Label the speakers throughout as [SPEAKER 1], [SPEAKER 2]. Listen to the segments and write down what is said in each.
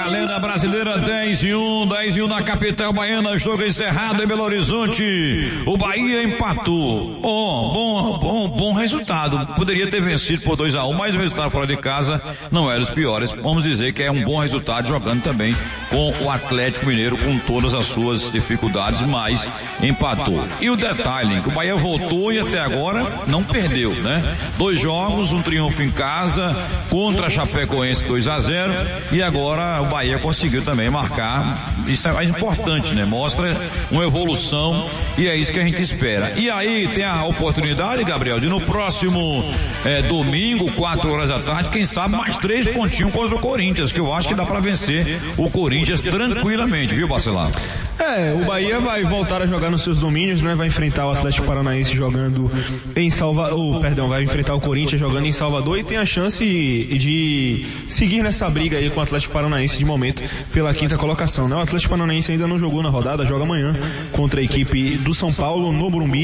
[SPEAKER 1] galera brasileira, 10-1 na capital baiana, jogo encerrado em Belo Horizonte. O Bahia empatou. Bom resultado. Poderia ter vencido por 2-1, mas o resultado fora de casa não era os piores. Vamos dizer que é um bom resultado, jogando também com o Atlético Mineiro, com todas as suas dificuldades, mas empatou. E o detalhe, que o Bahia voltou e até agora não perdeu, né? 2 jogos, um triunfo em casa contra a Chapecoense 2-0, e agora o Bahia conseguiu também marcar. Isso é mais importante, né? Mostra uma evolução, e é isso que a gente espera. E aí tem a oportunidade, Gabriel, de no próximo domingo, 4 horas da tarde, quem sabe mais 3 pontinhos contra o Corinthians, que eu acho que dá pra vencer o Corinthians tranquilamente, viu, Bacelar?
[SPEAKER 2] O Bahia vai voltar a jogar nos seus domínios, né? Vai enfrentar o Atlético Paranaense jogando em vai enfrentar o Corinthians jogando em Salvador, e tem a chance de seguir nessa briga aí com o Atlético Paranaense de momento pela 5ª colocação, né? O Atlético Paranaense ainda não jogou na rodada, joga amanhã contra a equipe do São Paulo no Morumbi,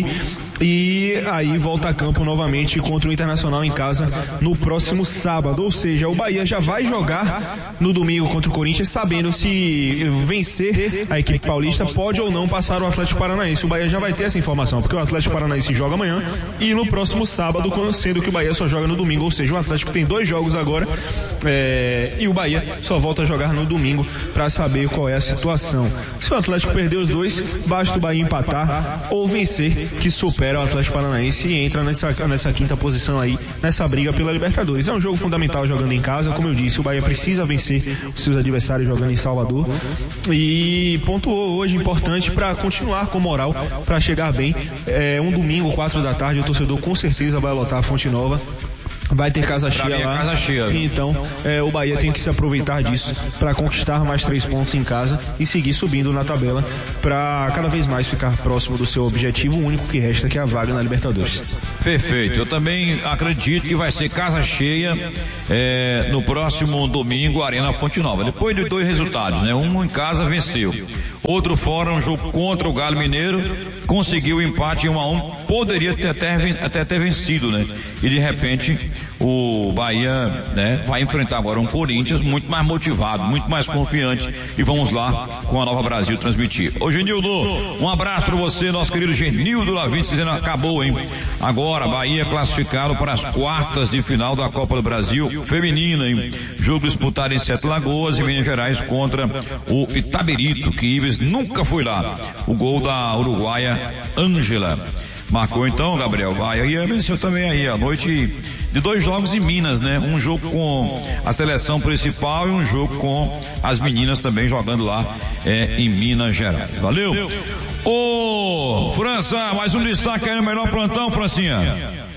[SPEAKER 2] e aí volta a campo novamente contra o Internacional em casa no próximo sábado. Ou seja, o Bahia já vai jogar no domingo contra o Corinthians, sabendo se vencer a equipe paulista pode ou não passar o Atlético Paranaense. O Bahia já vai ter essa informação, porque o Atlético Paranaense joga amanhã e no próximo sábado, sendo que o Bahia só joga no domingo. Ou seja, o Atlético tem 2 jogos agora, e o Bahia só volta a jogar no domingo para saber qual é a situação. Se o Atlético perder os 2, basta o Bahia empatar ou vencer, que supera o Atlético Paranaense e entra nessa 5ª posição aí, nessa briga pela Libertadores. É um jogo fundamental jogando em casa, como eu disse, o Bahia precisa vencer os seus adversários jogando em Salvador, e pontuou hoje, importante para continuar com moral, para chegar bem. Um domingo, 4 da tarde, o torcedor com certeza vai lotar a Fonte Nova. Vai ter casa cheia lá.
[SPEAKER 1] Casa cheia.
[SPEAKER 2] Então, o Bahia tem que se aproveitar disso para conquistar mais 3 pontos em casa e seguir subindo na tabela para cada vez mais ficar próximo do seu objetivo único que resta, que é a vaga na Libertadores.
[SPEAKER 1] Perfeito. Eu também acredito que vai ser casa cheia no próximo domingo, Arena Fonte Nova. Depois de 2 resultados, né? Um em casa venceu, outro fora, um jogo contra o Galo Mineiro, conseguiu o empate em 1-1, poderia até ter vencido, né? E de repente o Bahia, né, vai enfrentar agora um Corinthians muito mais motivado, muito mais confiante, e vamos lá com a Nova Brasil transmitir. Ô Genildo, um abraço para você, nosso querido Genildo Lavinte, dizendo acabou, hein? Agora Bahia classificado para as quartas de final da Copa do Brasil feminina, hein? Jogo disputado em 7 Lagoas, em Minas Gerais, contra o Itabirito, que Ives nunca foi lá. O gol da uruguaia Ângela marcou então, Gabriel. Bahia venceu também aí a noite de 2 jogos em Minas, né? Um jogo com a seleção principal e um jogo com as meninas também jogando lá em Minas Gerais. Valeu? Ô, França, mais um destaque aí no melhor plantão, Francinha.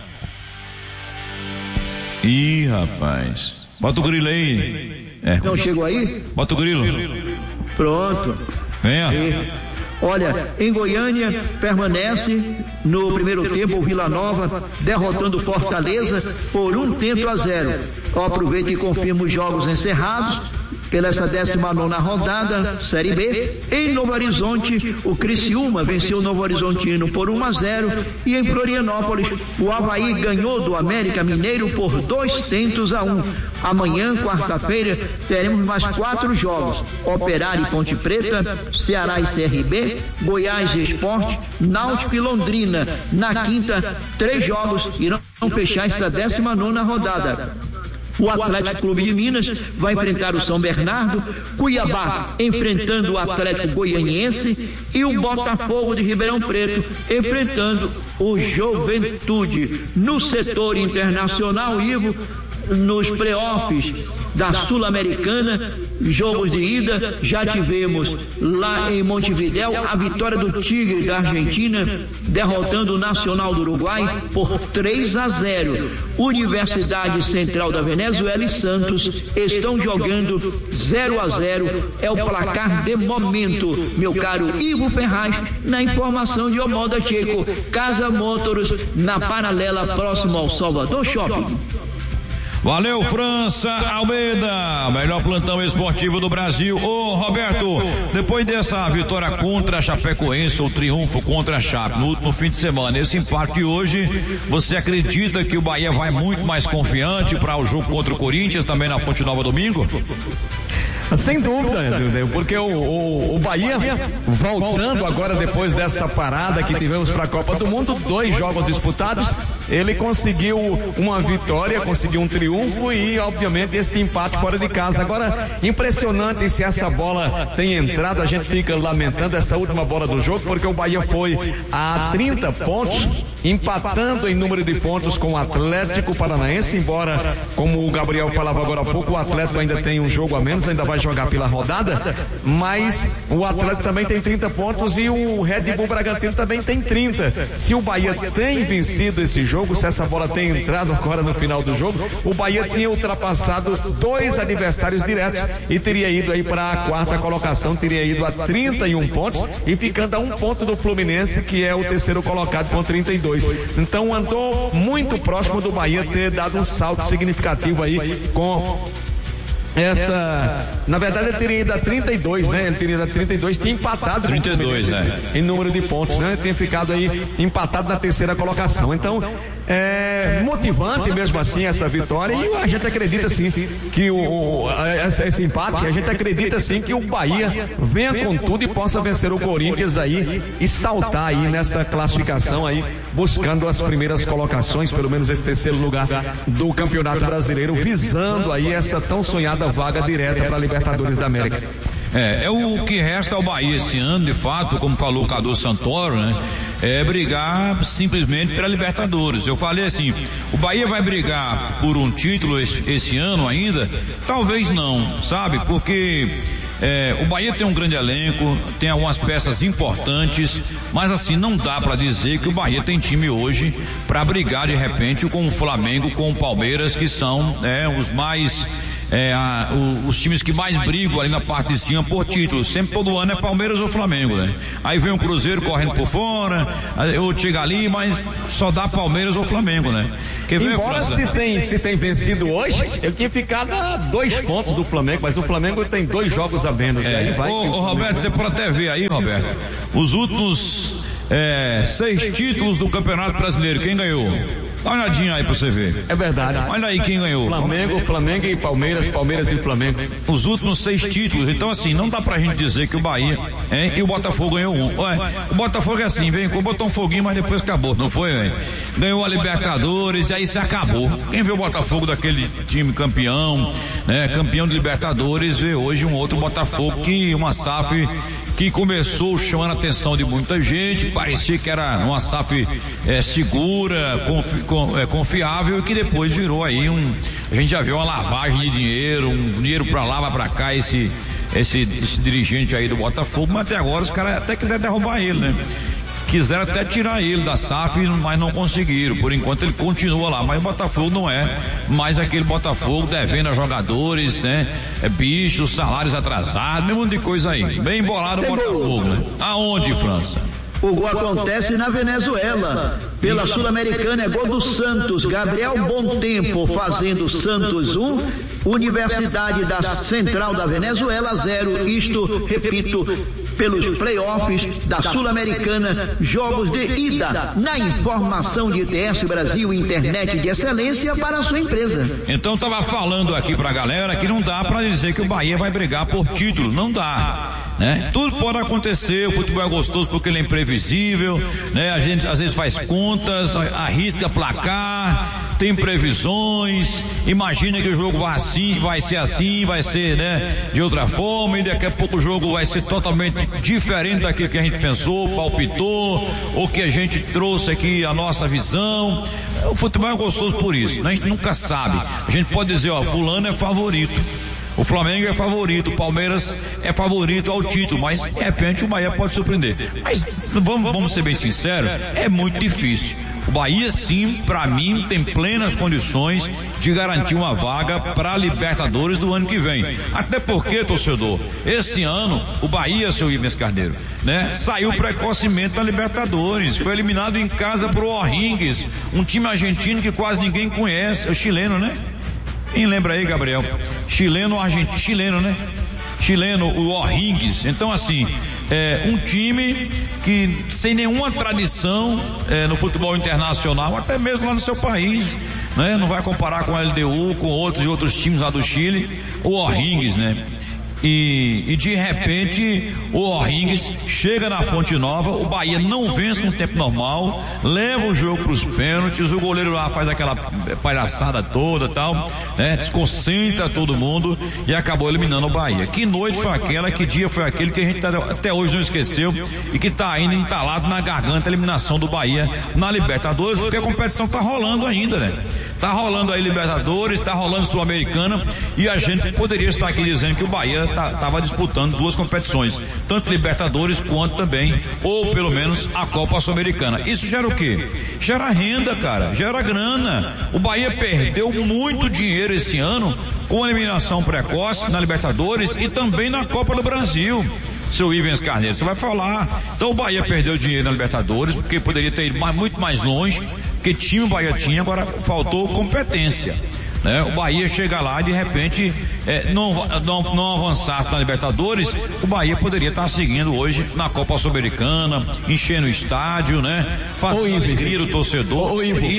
[SPEAKER 1] Ih, rapaz. Bota o grilo aí.
[SPEAKER 3] Não chegou aí?
[SPEAKER 1] Bota o grilo.
[SPEAKER 3] Pronto.
[SPEAKER 1] Venha.
[SPEAKER 3] Olha, em Goiânia permanece no primeiro tempo o Vila Nova derrotando Fortaleza por 1-0. Aproveita e confirma os jogos encerrados pela essa 19ª rodada, Série B. Em Novo Horizonte, o Criciúma venceu o Novo Horizontino por 1-0, e em Florianópolis, o Avaí ganhou do América Mineiro por 2-1. Amanhã, quarta-feira, teremos mais 4 jogos: Operário e Ponte Preta, Ceará e CRB, Goiás e Sport, Náutico e Londrina. Na quinta, 3 jogos irão fechar esta 19ª rodada. O Atlético Clube de Minas vai enfrentar o São Bernardo, Cuiabá enfrentando o Atlético Goianiense e o Botafogo de Ribeirão Preto enfrentando o Juventude. No setor internacional, Ivo, nos playoffs da Sul-Americana, jogos de ida, já tivemos lá em Montevidéu a vitória do Tigre da Argentina derrotando o Nacional do Uruguai por 3-0. Universidade Central da Venezuela e Santos estão jogando 0-0, é o placar de momento. Meu caro Ivo Ferraz, na informação de Omoda Checo, Casa Motors, na Paralela, próximo ao Salvador Shopping.
[SPEAKER 1] Valeu, França Almeida, melhor plantão esportivo do Brasil. Ô, Roberto, depois dessa vitória contra a Chapecoense, o triunfo contra a Chape no último fim de semana, esse empate hoje, você acredita que o Bahia vai muito mais confiante para o jogo contra o Corinthians também na Fonte Nova domingo?
[SPEAKER 4] Sem dúvida, porque o Bahia, voltando agora depois dessa parada que tivemos para a Copa do Mundo, 2 jogos disputados, ele conseguiu uma vitória, conseguiu um triunfo e, obviamente, este empate fora de casa. Agora, impressionante se essa bola tem entrado, a gente fica lamentando essa última bola do jogo, porque o Bahia foi a 30 pontos, empatando em número de pontos com o Atlético Paranaense, embora, como o Gabriel falava agora há pouco, o Atlético ainda tem um jogo a menos, ainda vai jogar pela rodada, mas o Atlético também tem 30 pontos e o Red Bull Bragantino também tem 30. Se o Bahia tem vencido esse jogo, se essa bola tem entrado agora no final do jogo, o Bahia tinha ultrapassado 2 adversários diretos e teria ido aí para a 4ª colocação, teria ido a 31 pontos e ficando a 1 ponto do Fluminense, que é o 3º colocado com 32. Então andou muito próximo do Bahia ter dado um salto significativo aí com na verdade ele teria ido a 32, né? Ele teria ido a 32, tinha empatado
[SPEAKER 1] 32, né?
[SPEAKER 4] Em número de pontos, né? Tinha ficado aí empatado na 3ª colocação. Então, é motivante mesmo assim essa vitória e a gente acredita sim que esse empate, a gente acredita sim que o Bahia venha com tudo e possa vencer o Corinthians aí e saltar aí nessa classificação aí, buscando as primeiras colocações, pelo menos esse 3º lugar do Campeonato Brasileiro, visando aí essa tão sonhada vaga direta para a Libertadores da América.
[SPEAKER 1] É o que resta ao Bahia esse ano, de fato, como falou o Cadu Santoro, né? É brigar simplesmente pela Libertadores. Eu falei assim, o Bahia vai brigar por um título esse ano ainda? Talvez não, sabe? Porque o Bahia tem um grande elenco, tem algumas peças importantes, mas assim, não dá para dizer que o Bahia tem time hoje para brigar de repente com o Flamengo, com o Palmeiras, que são os mais os times que mais brigam ali na parte de cima por título. Sempre, todo ano é Palmeiras ou Flamengo, né? Aí vem o Cruzeiro correndo por fora, ou chega ali, mas só dá Palmeiras ou Flamengo, né?
[SPEAKER 4] Embora se tem vencido hoje, ele tinha ficado a 2 pontos do Flamengo, mas o Flamengo tem 2 jogos a menos.
[SPEAKER 1] Roberto, você pode até ver aí, Roberto, os últimos 6 títulos do Campeonato Brasileiro, quem ganhou? Dá uma olhadinha aí pra você ver.
[SPEAKER 4] É verdade.
[SPEAKER 1] Olha aí quem ganhou.
[SPEAKER 4] Flamengo e Palmeiras e Flamengo.
[SPEAKER 1] Os últimos 6 títulos. Então assim, não dá pra gente dizer que o Bahia e o Botafogo ganhou 1. O Botafogo é assim, botou um foguinho, mas depois acabou, não foi, velho? Ganhou a Libertadores e aí se acabou. Quem vê o Botafogo daquele time campeão, né? Campeão de Libertadores, vê hoje um outro Botafogo uma SAF que começou chamando a atenção de muita gente, parecia que era uma SAF segura, confiável, e que depois virou aí a gente já viu uma lavagem de dinheiro, um dinheiro pra lá, vai pra cá, esse dirigente aí do Botafogo, mas até agora os caras até quiseram derrubar ele, né? Quiseram até tirar ele da SAF, mas não conseguiram. Por enquanto ele continua lá, mas o Botafogo não é mais aquele Botafogo devendo a jogadores, né? Bichos, salários atrasados, mesmo monte de coisa aí. Bem embolado o Botafogo, né? Aonde, França?
[SPEAKER 3] O gol acontece na Venezuela. Pela Sul-Americana é gol do Santos. Gabriel Bom Tempo fazendo Santos 1, Universidade da Central da Venezuela 0. Isto, repito, pelos playoffs da Sul-Americana, jogos de ida. Na informação de ITS Brasil, internet de excelência para a sua empresa.
[SPEAKER 1] Então tava falando aqui pra galera que não dá pra dizer que o Bahia vai brigar por título, não dá. Né? Tudo pode acontecer, o futebol é gostoso porque ele é imprevisível, né? A gente às vezes faz contas, arrisca placar, tem previsões, imagina que o jogo vai ser, né, de outra forma, e daqui a pouco o jogo vai ser totalmente diferente daquilo que a gente pensou, palpitou, ou que a gente trouxe aqui a nossa visão. O futebol é gostoso por isso, né? A gente nunca sabe. A gente pode dizer, fulano é favorito, o Flamengo é favorito, o Palmeiras é favorito ao título, mas de repente o Bahia pode surpreender. Mas vamos ser bem sinceros, é muito difícil. O Bahia, sim, para mim, tem plenas condições de garantir uma vaga para a Libertadores do ano que vem. Até porque, torcedor, esse ano o Bahia, seu Ives Carneiro, né, saiu precocemente da Libertadores, foi eliminado em casa pro O'Higgins, um time argentino que quase ninguém conhece, é o chileno, né? Quem lembra aí, Gabriel? Chileno, né? Chileno, o O'Higgins. Então, assim, um time que sem nenhuma tradição no futebol internacional, até mesmo lá no seu país, né? Não vai comparar com a LDU, com outros times lá do Chile, o O'Higgins, né? E de repente o O'Higgins chega na Fonte Nova, o Bahia não vence no tempo normal, leva o jogo para os pênaltis, o goleiro lá faz aquela palhaçada toda, tal, né? Desconcentra todo mundo e acabou eliminando o Bahia. Que noite foi aquela, que dia foi aquele que a gente até hoje não esqueceu e que tá ainda entalado na garganta a eliminação do Bahia na Libertadores, porque a competição tá rolando ainda, né? Tá rolando aí Libertadores, tá rolando Sul-Americana, e a gente poderia estar aqui dizendo que o Bahia tava disputando duas competições, tanto Libertadores quanto também, ou pelo menos a Copa Sul-Americana. Isso gera o quê? Gera renda, cara, gera grana. O Bahia perdeu muito dinheiro esse ano com a eliminação precoce na Libertadores e também na Copa do Brasil. Seu Ivens Carneiro, você vai falar. Então o Bahia perdeu dinheiro na Libertadores porque poderia ter ido muito mais longe, porque time o Bahia tinha, agora faltou competência, né? O Bahia chega lá e de repente não avançasse na Libertadores, o Bahia poderia estar seguindo hoje na Copa Sul-Americana, enchendo o estádio, né? Fazendo alegria o torcedor.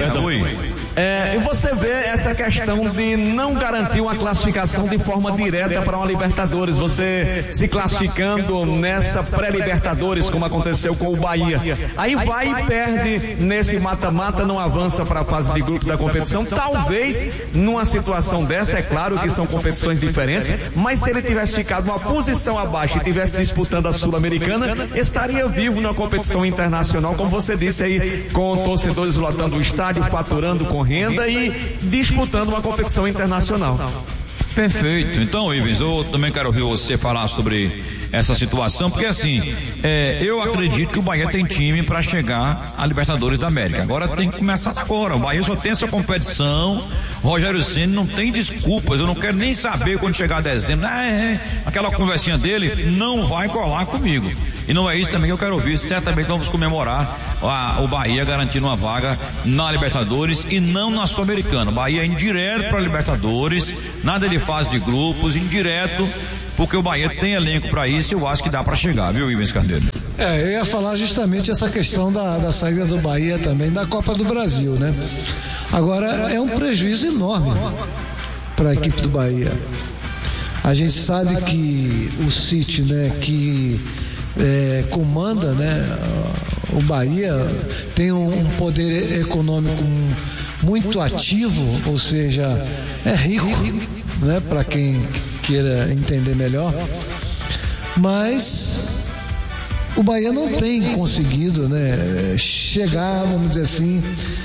[SPEAKER 4] E você vê essa questão de não garantir uma classificação de forma direta para uma Libertadores, você se classificando nessa pré-Libertadores, como aconteceu com o Bahia, aí vai e perde nesse mata-mata, não avança para a fase de grupo da competição. Talvez numa situação dessa, é claro que são competições diferentes, mas se ele tivesse ficado uma posição abaixo e tivesse disputando a Sul-Americana, estaria vivo na competição internacional, como você disse aí, com torcedores lotando o estádio, faturando com renda e disputando uma competição internacional.
[SPEAKER 1] Perfeito. Então, Ivens, eu também quero ouvir você falar sobre essa situação, porque assim, eu acredito que o Bahia tem time para chegar à Libertadores da América. Agora tem que começar agora. O Bahia só tem essa competição. Rogério Ceni não tem desculpas. Eu não quero nem saber quando chegar dezembro. Aquela conversinha dele não vai colar comigo. E não é isso também que eu quero ouvir. Certamente vamos comemorar o Bahia garantindo uma vaga na Libertadores e não na Sul-Americana. O Bahia é indireto para a Libertadores, nada de fase de grupos, indireto, porque o Bahia tem elenco para isso e eu acho que dá para chegar, viu, Ivens Carneiro?
[SPEAKER 5] Eu ia falar justamente essa questão da saída do Bahia também da Copa do Brasil, né? Agora, é um prejuízo enorme para a equipe do Bahia. A gente sabe que o City, né, que comanda, né, o Bahia, tem um poder econômico muito ativo, ou seja, é rico, né, para quem queira entender melhor, mas o Bahia não tem conseguido, né, chegar, vamos dizer assim,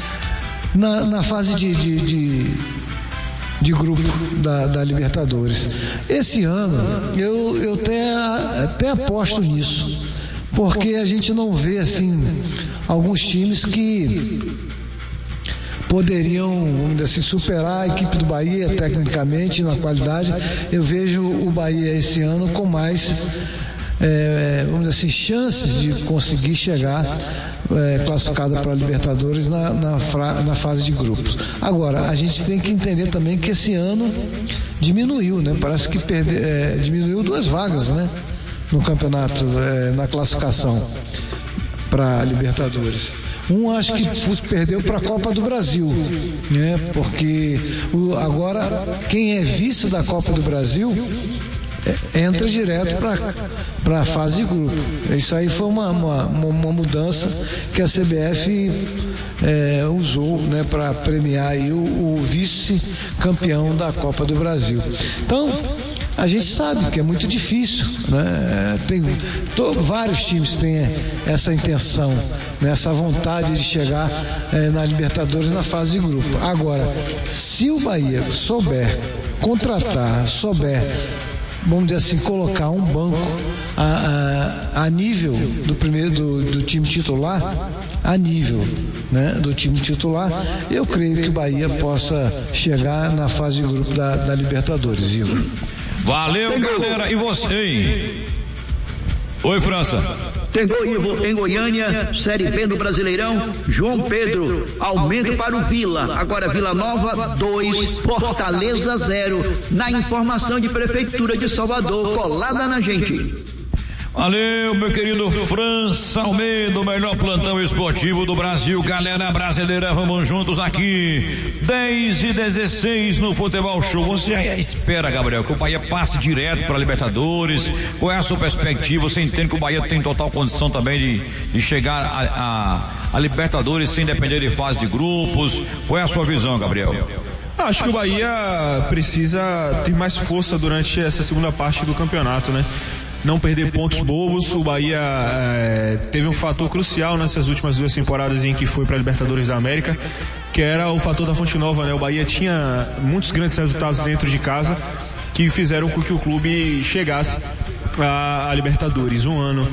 [SPEAKER 5] na fase de grupo da Libertadores. Esse ano eu até aposto nisso, porque a gente não vê assim alguns times que poderiam, vamos dizer assim, superar a equipe do Bahia tecnicamente, na qualidade. Eu vejo o Bahia esse ano com mais vamos dizer assim, chances de conseguir chegar classificado para a Libertadores na fase de grupos. Agora, a gente tem que entender também que esse ano diminuiu, né? Parece que diminuiu 2 vagas, né? No campeonato, na classificação para a Libertadores. Acho que perdeu para a Copa do Brasil, né? Porque agora quem é vice da Copa do Brasil entra direto para a fase de grupo. Isso aí foi uma mudança que a CBF usou, né, para premiar aí o vice-campeão da Copa do Brasil. Então, a gente sabe que é muito difícil, né? Vários times têm essa intenção, né? Essa vontade de chegar na Libertadores na fase de grupo. Agora, se o Bahia souber contratar, vamos dizer assim, colocar um banco a nível do time titular, a nível, né, do time titular, eu creio que o Bahia possa chegar na fase de grupo da Libertadores, Igor.
[SPEAKER 1] Valeu, galera. E você? Oi, França.
[SPEAKER 3] Tem gol, Ivo, em Goiânia, Série B do Brasileirão. João Pedro, aumento para o Vila. Agora Vila Nova 2, Fortaleza 0. Na informação de Prefeitura de Salvador, colada na gente.
[SPEAKER 1] Valeu, meu querido França Almeida, o melhor plantão esportivo do Brasil. Galera brasileira, vamos juntos aqui. 10h16 no Futebol Show. Você espera, Gabriel, que o Bahia passe direto para a Libertadores? Qual é a sua perspectiva? Você entende que o Bahia tem total condição também de chegar a Libertadores sem depender de fase de grupos? Qual é a sua visão, Gabriel?
[SPEAKER 2] Acho que o Bahia precisa ter mais força durante essa segunda parte do campeonato, né? Não perder pontos bobos. O Bahia teve um fator crucial nessas últimas 2 temporadas em que foi para a Libertadores da América, que era o fator da Fonte Nova, né? O Bahia tinha muitos grandes resultados dentro de casa que fizeram com que o clube chegasse à Libertadores. Um ano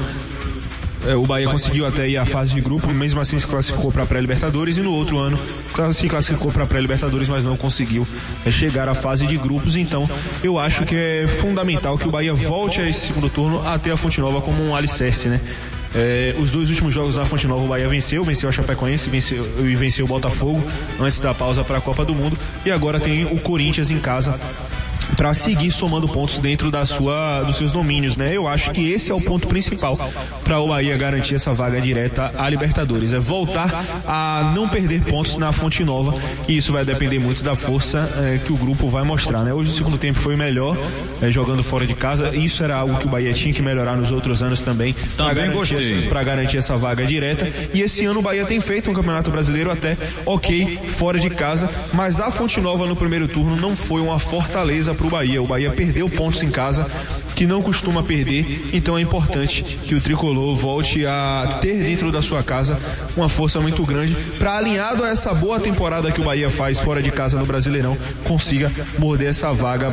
[SPEAKER 2] o Bahia conseguiu até ir à fase de grupo, mesmo assim se classificou para a pré-Libertadores, e no outro ano se classificou para a pré-Libertadores, mas não conseguiu chegar à fase de grupos. Então eu acho que é fundamental que o Bahia volte a esse segundo turno a ter a Fonte Nova como um alicerce, né? Os 2 últimos jogos na Fonte Nova o Bahia venceu a Chapecoense e venceu o Botafogo antes da pausa para a Copa do Mundo, e agora tem o Corinthians em casa para seguir somando pontos dentro dos seus domínios, né? Eu acho que esse é o ponto principal para o Bahia garantir essa vaga direta à Libertadores, é voltar a não perder pontos na Fonte Nova, e isso vai depender muito da força que o grupo vai mostrar, né? Hoje o segundo tempo foi melhor, jogando fora de casa. Isso era algo que o Bahia tinha que melhorar nos outros anos também para garantir essa vaga direta, e esse ano o Bahia tem feito um Campeonato Brasileiro até ok fora de casa, mas a Fonte Nova no primeiro turno não foi uma fortaleza pro Bahia. O Bahia perdeu pontos em casa que não costuma perder, então é importante que o tricolor volte a ter dentro da sua casa uma força muito grande para, alinhado a essa boa temporada que o Bahia faz fora de casa no Brasileirão, consiga morder essa vaga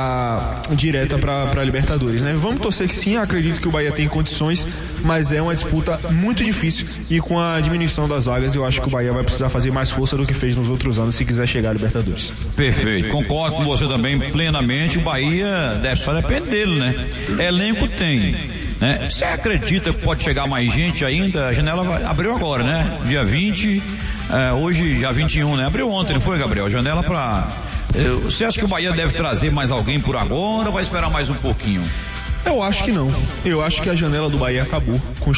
[SPEAKER 2] direta para Libertadores, né? Vamos torcer que sim. Acredito que o Bahia tem condições, mas é uma disputa muito difícil, e com a diminuição das vagas eu acho que o Bahia vai precisar fazer mais força do que fez nos outros anos se quiser chegar à Libertadores.
[SPEAKER 1] Perfeito, concordo com você também plenamente. O Bahia só depende dele, né? Elenco tem, né? Você acredita que pode chegar mais gente ainda? A janela abriu agora, né? Dia 20, hoje dia 21, né? Abriu ontem, não foi, Gabriel? A janela você acha que o Bahia deve trazer mais alguém por agora ou vai esperar mais um pouquinho?
[SPEAKER 2] Eu acho que não. Eu acho que a janela do Bahia acabou com